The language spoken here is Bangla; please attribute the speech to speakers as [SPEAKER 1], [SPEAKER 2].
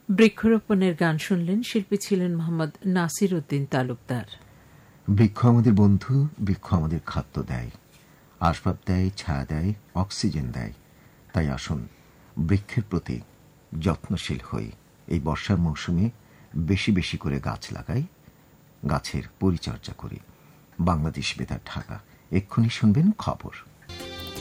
[SPEAKER 1] বৃক্ষরোপণের গান শুনলেন। শিল্পী ছিলেন মোহাম্মদ নাসির উদ্দিন তালুকদার।
[SPEAKER 2] বৃক্ষ আমাদের বন্ধু, বৃক্ষ আমাদের খাদ্য দেয়, আসবাব দেয়, ছায়া দেয়, অক্সিজেন দেয়। তাই আসুন বৃক্ষের প্রতি যত্নশীল হই। এই বর্ষার মৌসুমে বেশি বেশি করে গাছ লাগাই, গাছের পরিচর্যা করি। বাংলাদেশ বেতার, ঢাকা। এক্ষুনি শুনবেন খবর।